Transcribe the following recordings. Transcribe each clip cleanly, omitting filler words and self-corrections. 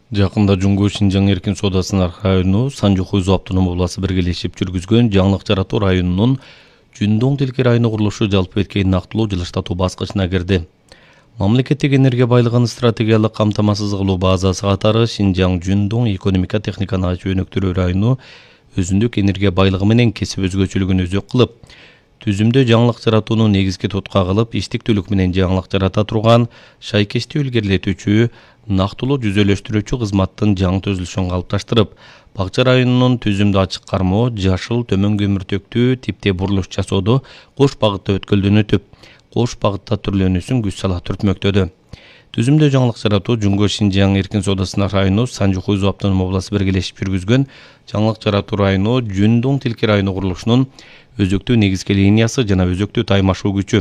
Жакында Жуңгу Шинжаң эркин соодасынын району Санжу-Хуйзу автоном обласы биргелешип жүргүзгөн жаңылык жаратуу районунун Жүндоң тилки району курулушу жалпы эткей нактылуу жылыштатуу баскычына кирди. Мамлекеттик энергия байлыгын стратегиялык камтамасыз кылуу базасы катары Шинжаң Жүндоң экономика техниканы ачуу өнүктүрүү району өзүндүк энергия байлыгы менен кесип өзгөчөлүгүн өзөк кылып, түзүмдө жаңылык жаратууну негизги тутка кылып, иштиктүүлүк менен жаңылык жарата турган шайкешти илгерилетүүчү, нактылуу жүзөлөштүрүүчү кызматтын жаңы төзүлүшүн калыпташтырып, Бакча районунун түзүмдү ачык кармоо, жашыл төмөн көмүртөктүү типте бурулуш жасоодо кош багытта өткөлдөнүтүп, кош багытта түрлөнүүсүн күч сала түртмөктөдү. Түзүмдө жаңылык жаратуу Жуңгу Шинжаң эркин соодасынын району Санжу-Хуйзу автоном обласы биргелешип жүргүзгөн жаңылык жаратуу району Жүндоң тилки району курулушунун өзөктүү негизги линиясы жана өзөктүү таймашуу күчү.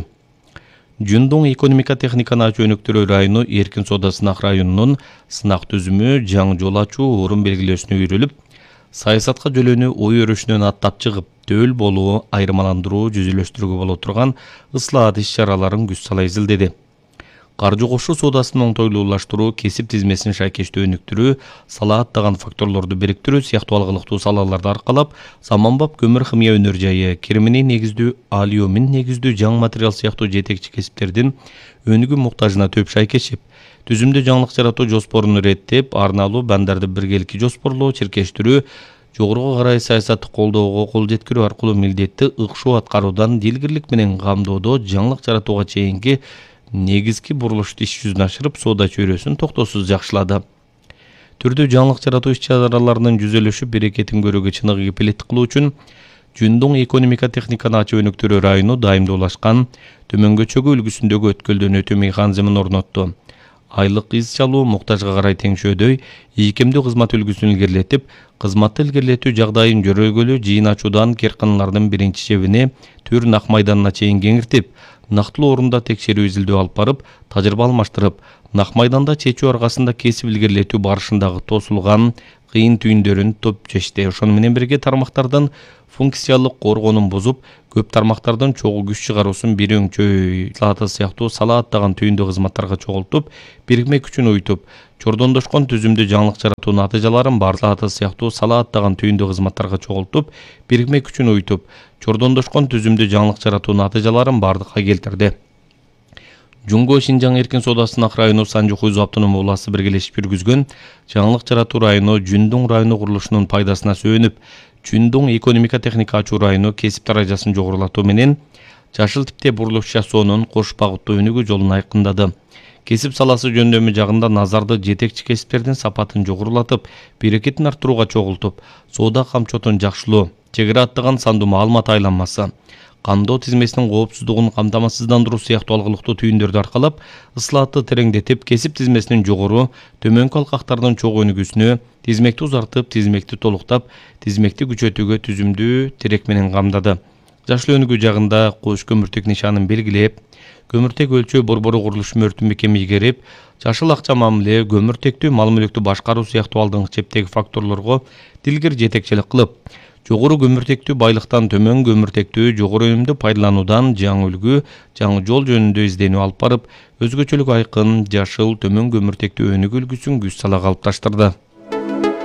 Жүндоң экономика техниканы ачуу өнүктүрүү району эркин соодасынын районунун сынак түзүмү жаңы жол ачуу орун белгилөөсүнө үйрүлүп, саясатка жөлөнүү ой өрүшүнөн аттап чыгып, дөөл болуу, айырмаландыруу жүзөлөштүрүүгө боло турган ыслаат иш-чараларын күч сала изилдеди. Каржы кошуу соодасынын оңтойлуулаштыруу, кесип тизмесин шайкештүү өнүктүрүү, сала аттаган факторлорду бириктирүү сыяктуу алгылыктуу салаларды аркалап, заманбап көмүр химия өнөр жайы, кремний негиздүү, алюмин негиздүү жаңы материал сыяктуу жетекчи кесиптердин өнүгүү муктажына төп шайкешип, түзүмдө жаңылык жаратуу жоспорун иреттеп, арналуу бандарды биргеликке жоспорлоо, чиркештирүү, жогоруга карай саясатты колдоого кол жеткирүү аркылуу милдетти ыкшоо аткаруудан дилгирлик менен камдоодо жаңылык жаратууга чейинки негизги бурулушту иш жүзүнө ашырып, соода чөйрөсүн токтоосуз жакшылады. Түрдүү жаңылык жаратуу иш-чараларынын жүзөлүшүп, берекетин көрүүгө чыныгы кепилеттик кылуу үчүн Жүндоң экономика техниканы ачуу өнүктүрүү району дайымдуулашкан төмөнгөчөгү үлгүсүндөгү өткөлдөнүтүү механизмин орнотту. Айлык из чалуу муктажга карай теңшөөдөй ийкемдүү кызмат үлгүсүн илгерилетип, кызматты илгерилетүү жагдайын жөрөгөлүү жыйын ачуудан керканалардын биринчи чебине Түр Нак майданына чейин кеңиртип, нактылуу орунда текшерүү изилдөө алып барып, тажрыйба алмаштырып, Нак майданда чечүү аркасында кесип илгерилетүү барышындагы тосулган кыйын түйүндөрүн топ чечти. Ошону менен бирге тармактардын функциялык коргоонун бузуп, көп тармактардын чогуу күч чыгаруусун бир өңчөй сааты сыяктуу сала аттаган түйүндүү кызматтарга чогултуп, бирикме күчүн уйтуп, чордондошкон түзүмдүү жаңылык жаратуу натыйжаларын сааты сыяктуу сала аттаган түйүндүү кызматтарга чогултуп, бирикме күчүн уйтуп, чордондошкон түзүмдүү жаңылык жаратуу натыйжаларын бардыкка келтирди. Жуңгу Шинжаң эркин соодасынын району Санжу-Хуйзу автоном обласы биргелешип жүргүзгөн жаңылык жаратуу району Жүндоң району курулушунун пайдасына сөөнүп, Жүндоң экономика техника ачуу району кесип даражасын жогорулатуу менен жашыл типте бурулуш жасоонун кош багыттуу өнүгүү жолун айкындады. Кесип саласы жөндөмү жагында назарды жетекчи кесиптердин сапатын жогорулатып, берекетин арттырууга чогултуп, соода камчотун жакшылоо, чек ара аттаган сандуу маалымат айланмасы, камдоо тизмесинин коопсуздугун камтамасыздандыруу сыяктуу алгылыктуу түйүндөрдү аркалап, ыслаатты тереңдетип, кесип тизмесинин жогору, төмөнкү алкактардын чогуу өнүгүүсүнө, тизмекти узартып, тизмекти толуктап, тизмекти күчөтүүгө түзүмдүү терек менен камдады. Жашыл өнүгүү жагында кош көмүртек нишанын белгилеп, көмүртек өлчөө борбору курулуш мөртүн бекеми игерип, жашыл акча мамиле, көмүртектүү мал мүлктү башкаруу сыяктуу алдыңкы чептеги факторлорго дилгир жетекчилик кылып, жогору көмүртектүү байлыктан төмөн көмүртектүү жогору өнүмдү пайдалануудан жаңы үлгү, жаңы жол жөнүндө изденүү алып барып, өзгөчөлүк айкын, жашыл төмөн көмүртектүү өнүгүү үлгүсүн күч сала калыпташтырды.